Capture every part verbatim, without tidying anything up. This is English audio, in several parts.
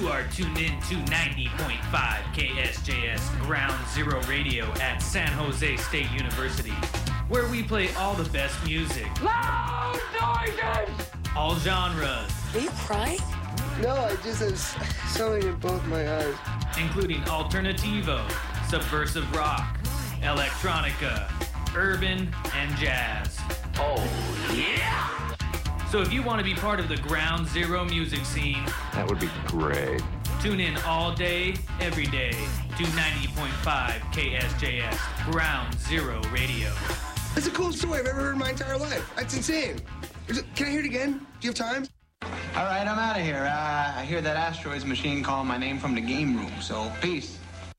You are tuned in to ninety point five K S J S Ground Zero Radio at San Jose State University, where we play all the best music. Loud noises! All genres. Are you crying? No, I just have something in both my eyes. Including alternativo, subversive rock, electronica, urban, and jazz. Oh, yeah! So if you want to be part of the Ground Zero music scene, that would be great. Tune in all day, every day to ninety point five K S J S Ground Zero Radio. It's the coolest story I've ever heard in my entire life. That's insane. Is it, can I hear it again? Do you have time? All right, I'm out of here. Uh, I hear that asteroids machine calling my name from the game room, so peace.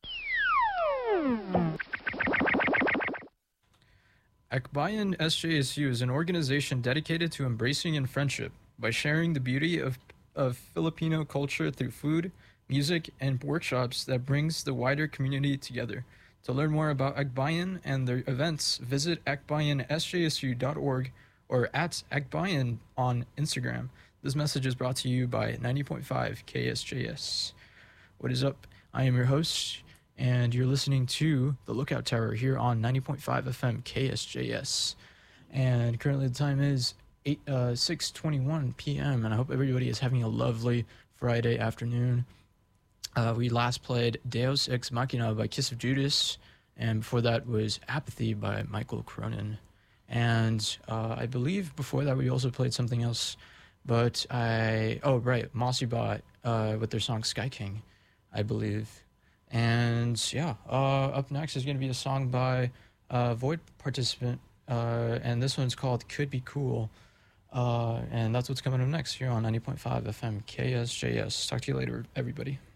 Akbayan S J S U is an organization dedicated to embracing and friendship by sharing the beauty of, of Filipino culture through food, music, and workshops that brings the wider community together. To learn more about Akbayan and their events, visit akbayan s j s u dot org or at Akbayan on Instagram. This message is brought to you by ninety point five K S J S. What is up? I am your host, and you're listening to The Lookout Tower here on ninety point five F M K S J S. And currently the time is eight, uh, six twenty-one p.m., and I hope everybody is having a lovely Friday afternoon. Uh, we last played Deus Ex Machina by Kiss of Judas, and before that was Apathy by Michael Cronin. And uh, I believe before that we also played something else, but I... Oh, right, Mossy Bot uh, with their song Sky King, I believe. And yeah, uh, up next is going to be a song by uh, Void Participant, uh, and this one's called Could Be Cool. Uh, and that's what's coming up next here on ninety point five F M K S J S. Talk to you later, everybody.